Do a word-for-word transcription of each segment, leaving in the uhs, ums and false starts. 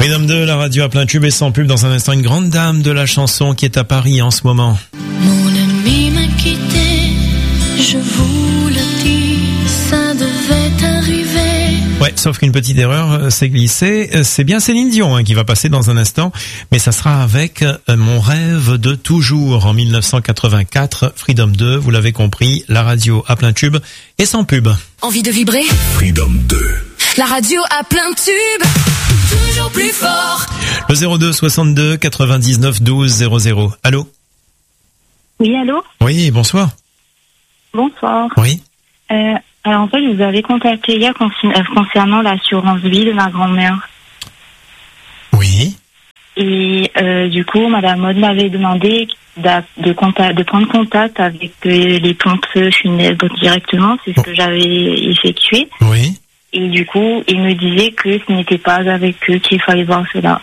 Freedom deux, la radio à plein tube et sans pub. Dans un instant, une grande dame de la chanson qui est à Paris en ce moment. Mon ami m'a quitté, je vous le dis, ça devait arriver. Ouais, sauf qu'une petite erreur s'est glissée. C'est bien Céline Dion hein, qui va passer dans un instant, mais ça sera avec Mon rêve de toujours en mille neuf cent quatre-vingt-quatre. Freedom deux, vous l'avez compris, la radio à plein tube et sans pub. Envie de vibrer? Freedom deux. La radio à plein tube, toujours plus fort. Le zéro deux soixante-deux quatre-vingt-dix-neuf douze zéro zéro. Allô? Oui, allô? Oui, bonsoir. Bonsoir. Oui. Euh, alors en fait, je vous avais contacté hier concernant l'assurance vie de ma grand-mère. Oui. Et euh, du coup, Madame Maud m'avait demandé de, de, contact, de prendre contact avec euh, les pompes funèbres directement. C'est ce que j'avais effectué. Oui. Et du coup, il me disait que ce n'était pas avec eux qu'il fallait voir cela.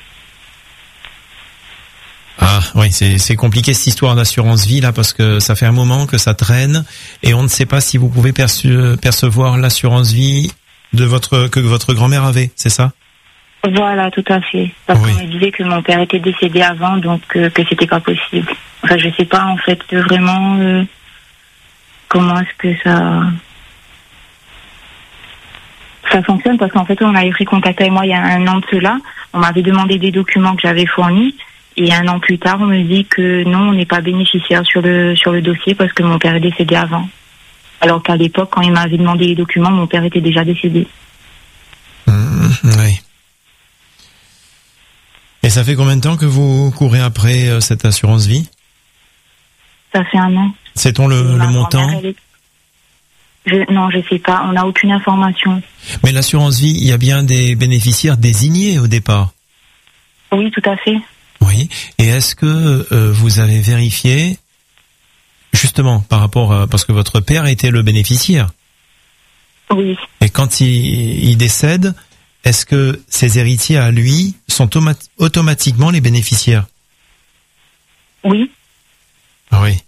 Ah oui, c'est c'est compliqué cette histoire d'assurance vie là parce que ça fait un moment que ça traîne et on ne sait pas si vous pouvez perce- percevoir l'assurance vie de votre que votre grand-mère avait, c'est ça? Voilà, tout à fait. Parce Oui. qu'on me disait que mon père était décédé avant, donc euh, que c'était pas possible. Enfin, je sais pas en fait vraiment euh, comment est-ce que ça ça fonctionne, parce qu'en fait on avait pris contact avec moi il y a un an de cela. On m'avait demandé des documents que j'avais fournis. Et un an plus tard, on me dit que non, on n'est pas bénéficiaire sur le sur le dossier parce que mon père est décédé avant. Alors qu'à l'époque, quand il m'avait demandé les documents, mon père était déjà décédé. Mmh, oui. Et ça fait combien de temps que vous courez après euh, cette assurance vie? Ça fait un an. Sait-on le, le Ma montant? grand-mère, elle est- Je, non, je sais pas. On n'a aucune information. Mais l'assurance vie, il y a bien des bénéficiaires désignés au départ. Oui, tout à fait. Oui. Et est-ce que euh, vous avez vérifié, justement, par rapport à, parce que votre père était le bénéficiaire. Oui. Et quand il, il décède, est-ce que ses héritiers à lui sont toma- automatiquement les bénéficiaires? Oui. Oui.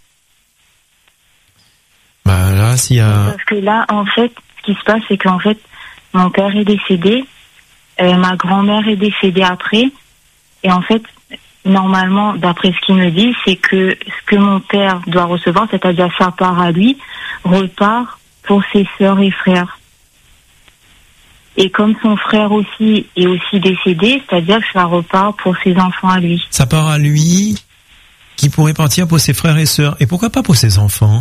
Bah là, s'il y a... Parce que là, en fait, ce qui se passe, c'est qu'en fait, mon père est décédé, euh, ma grand-mère est décédée après, et en fait, normalement, d'après ce qu'il me dit, c'est que ce que mon père doit recevoir, c'est-à-dire sa part à lui, repart pour ses sœurs et frères. Et comme son frère aussi est aussi décédé, c'est-à-dire que ça repart pour ses enfants à lui. Ça part à lui, qui pourrait partir pour ses frères et sœurs. Et pourquoi pas pour ses enfants?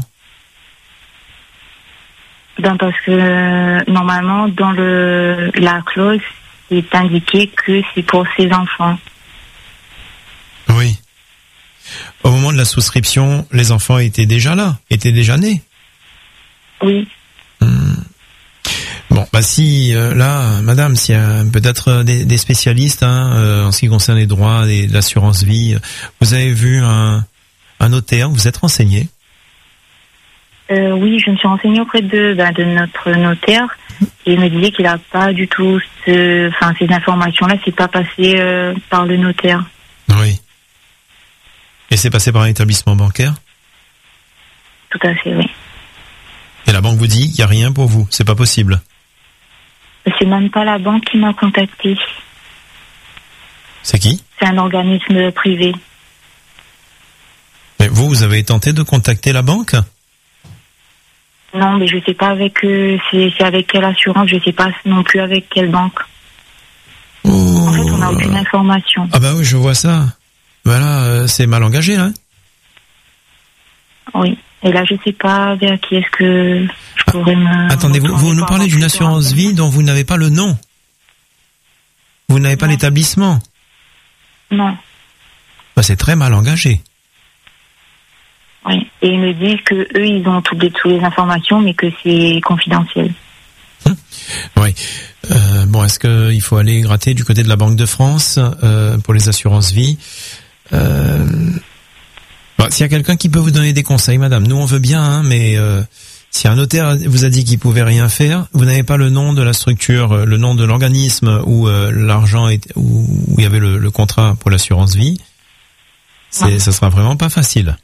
Ben parce que euh, normalement, dans le la clause, c'est indiqué que c'est pour ses enfants. Oui. Au moment de la souscription, les enfants étaient déjà là, étaient déjà nés. Oui. Hmm. Bon, bah si euh, là, madame, s'il y a peut-être des, des spécialistes hein, euh, en ce qui concerne les droits et l'assurance vie, vous avez vu un, un notaire, vous êtes renseigné? Euh, oui, je me suis renseignée auprès de, ben, de notre notaire et il me disait qu'il n'a pas du tout ce, enfin, ces informations-là, c'est pas passé euh, par le notaire. Oui. Et c'est passé par un établissement bancaire? Tout à fait, oui. Et la banque vous dit, il n'y a rien pour vous, c'est pas possible? C'est même pas la banque qui m'a contacté. C'est qui? C'est un organisme privé. Mais vous, vous avez tenté de contacter la banque? Non, mais je sais pas avec euh, c'est, c'est avec quelle assurance, je sais pas non plus avec quelle banque. Oh. En fait, on n'a aucune information. Ah bah oui, je vois ça. Voilà, euh, c'est mal engagé, hein? Oui. Et là, je sais pas vers qui est-ce que je pourrais me... Attendez, vous, vous nous parlez d'une assurance vie dont vous n'avez pas le nom. Vous n'avez pas Non. l'établissement. Non. Bah, c'est très mal engagé. Oui. Et ils me disent que eux, ils ont toutes les, toutes les informations, mais que c'est confidentiel. Hum. Oui. Euh, bon, est-ce qu'il faut aller gratter du côté de la Banque de France euh, pour les assurances vie? euh, bah, S'il y a quelqu'un qui peut vous donner des conseils, madame, nous on veut bien, hein, mais euh, si un notaire vous a dit qu'il pouvait rien faire, vous n'avez pas le nom de la structure, le nom de l'organisme où euh, l'argent est, où, où il y avait le, le contrat pour l'assurance vie, c'est, Ouais. ça sera vraiment pas facile.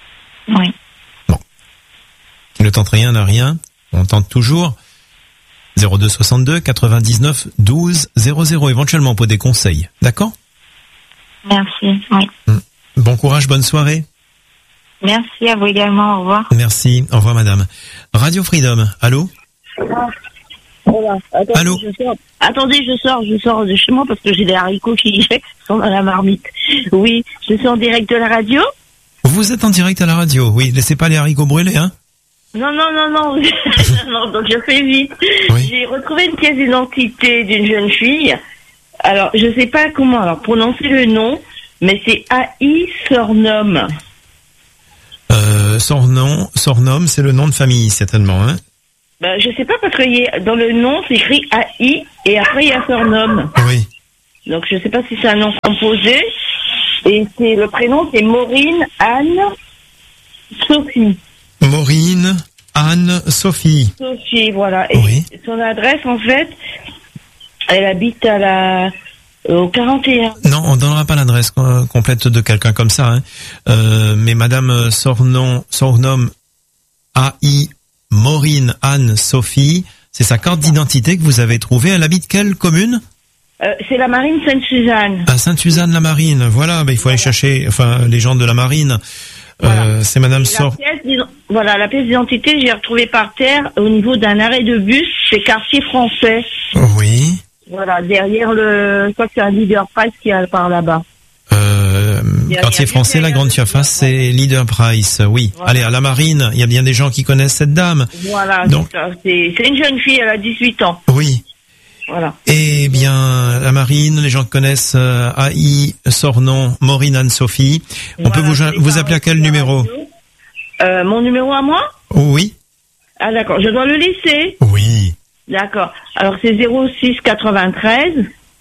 Oui. Qui ne tente rien n'a rien, on tente toujours. zéro deux soixante-deux quatre-vingt-dix-neuf douze zéro zéro, éventuellement pour des conseils. D'accord? Merci, oui. Bon courage, bonne soirée. Merci à vous également, au revoir. Merci, au revoir madame. Radio Freedom, allô? Voilà. Attendez, Allô je sors. Attendez, je sors, je sors de chez moi parce que j'ai des haricots qui sont dans la marmite. Oui, je suis en direct de la radio. Vous êtes en direct à la radio, oui. Laissez pas les haricots brûler, hein? Non, non, non, non. non, donc je fais vite. Oui. J'ai retrouvé une pièce d'identité d'une jeune fille. Alors, je sais pas comment alors prononcer le nom, mais c'est A I Sornom. Euh, Sornom, Sornom, c'est le nom de famille, certainement, hein? Ben, je sais pas parce que y est- dans le nom, c'est écrit A I et après il y a Sornom. Oui. Donc, je sais pas si c'est un nom composé. Et c'est le prénom, c'est Maureen Anne Sophie. Maureen, Anne, Sophie. Sophie, voilà. Et Oui. son adresse, en fait, elle habite à la au quarante et un. Non, on donnera pas l'adresse euh, complète de quelqu'un comme ça, hein. Euh, mais madame Sornom, Sornom, A I, Maureen, Anne, Sophie, c'est sa carte d'identité que vous avez trouvée. Elle habite quelle commune? Euh, c'est la marine Sainte-Suzanne. À Sainte-Suzanne-la-Marine. Voilà, ben, il faut aller chercher, enfin, les gens de la marine. Voilà. Euh, c'est madame La Sor... pièce d'ident- voilà, la pièce d'identité, j'ai retrouvée par terre au niveau d'un arrêt de bus chez Quartier Français. Oui. Voilà, derrière le, je crois que c'est un Leader Price qui est par là-bas. Euh, Il y a- quartier il y a français, la bien grande derrière surface, le- c'est Leader Price, oui. Voilà. Allez, à la marine, il y a bien des gens qui connaissent cette dame. Voilà, Donc- c'est ça. C'est, c'est une jeune fille, elle a dix-huit ans. Oui. Voilà. Eh bien, la marine, les gens qui connaissent euh, A I, Sornon, Maureen, Anne, Sophie. On peut Voilà, vous, c'est vous par- appeler à quel par numéro? radio. euh, Mon numéro à moi? Oui. Ah d'accord, je dois le laisser. Oui. D'accord. Alors c'est zéro six quatre-vingt-treize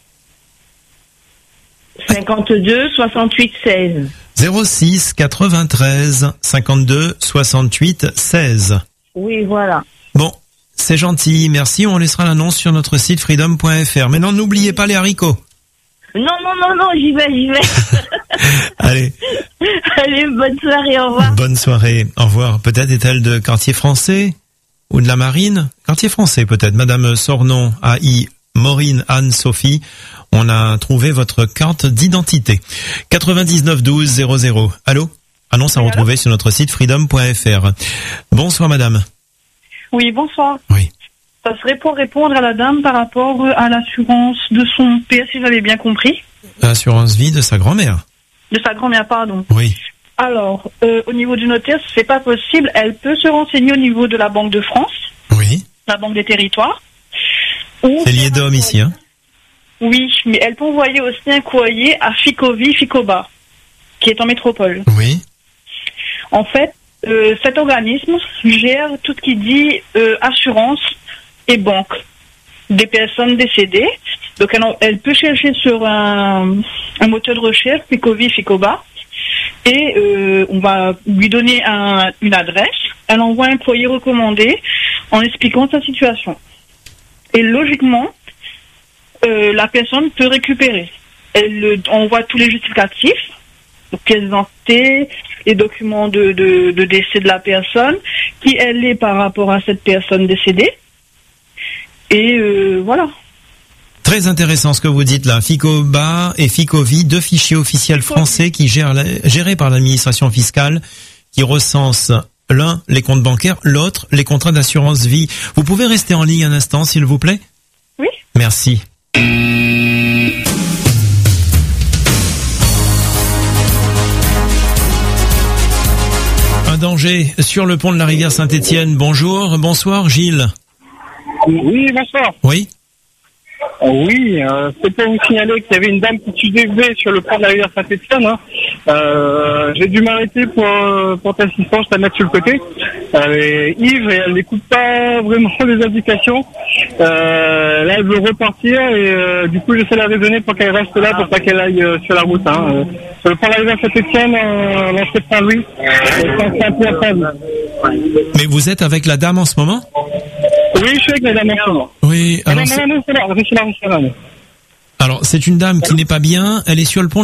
cinquante-deux soixante-huit seize. zéro six quatre-vingt-treize cinquante-deux soixante-huit seize. Oui, voilà. Bon, c'est gentil, merci. On laissera l'annonce sur notre site freedom point f r. Maintenant, n'oubliez pas les haricots. Non, non, non, non, j'y vais, j'y vais. Allez, Allez, bonne soirée, au revoir. bonne soirée. Au revoir. Peut-être est-elle de quartier français ou de la marine? Quartier français, peut-être. Madame Sornon, A I, Maureen, Anne, Sophie. On a trouvé votre carte d'identité. quatre-vingt-dix-neuf douze zéro zéro. Allô? Annonce à Oui, retrouver sur notre site freedom point f r. Bonsoir, madame. Oui, bonsoir. Oui. Ça serait pour répondre à la dame par rapport à l'assurance de son père, si j'avais bien compris. Assurance vie de sa grand-mère. De sa grand-mère, pardon. Oui. Alors, euh, au niveau du notaire, c'est pas possible. Elle peut se renseigner au niveau de la Banque de France, Oui. la Banque des Territoires. Ou C'est lié d'homme ici, hein? Oui, mais elle peut envoyer aussi un courrier à Ficovi, Ficoba, qui est en métropole. Oui. En fait, euh, cet organisme gère tout ce qui dit euh, assurance et banque des personnes décédées. Donc elle, en- elle peut chercher sur un, un moteur de recherche, Ficovi, Ficoba, et euh, on va lui donner un- une adresse. Elle envoie un courrier recommandé en expliquant sa situation. Et logiquement, euh, la personne peut récupérer. Elle euh, envoie tous les justificatifs, donc pièce d'identité, les documents de, de, de décès de la personne, qui elle est par rapport à cette personne décédée. Et euh, voilà. Très intéressant ce que vous dites là. Ficoba et Ficovi, deux fichiers officiels français qui gèrent la- gérés par l'administration fiscale, qui recensent l'un les comptes bancaires, l'autre les contrats d'assurance vie. Vous pouvez rester en ligne un instant, s'il vous plaît? Oui. Merci. Un danger sur le pont de la rivière Saint-Étienne. Bonjour, bonsoir Gilles. Oui, bonsoir. Oui. Oui, euh, c'est pour vous signaler qu'il y avait une dame qui suivait sur le pont de la rivière Saint-Étienne. Hein. Euh, j'ai dû m'arrêter pour, euh, pour t'assistance, la mettre sur le côté. Elle est ivre et elle n'écoute pas vraiment les indications. Euh, là, elle veut repartir et euh, du coup, j'essaie de la raisonner pour qu'elle reste là, pour pas qu'elle aille euh, sur la route. Hein. Euh, sur le pont de la rivière Saint-Étienne, euh, l'entrée de Saint-Louis, euh, c'est un peu instable. Mais vous êtes avec la dame en ce moment? Oui, je suis avec la dame en ce moment. Oui. Ah Alors, non, c'est- non, non, c'est là, restez là, restez là. alors c'est une dame qui n'est pas bien. Elle est sur le pont